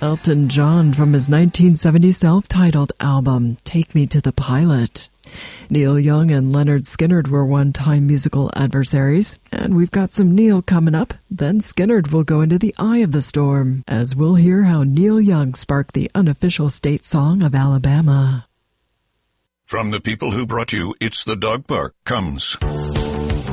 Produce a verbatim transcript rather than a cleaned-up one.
Elton John from his nineteen seventy self-titled album, Take Me to the Pilot. Neil Young and Leonard Skinner were one-time musical adversaries, and we've got some Neil coming up. Then Skinner will go into the eye of the storm, as we'll hear how Neil Young sparked the unofficial state song of Alabama. From the people who brought you It's the Dog Park comes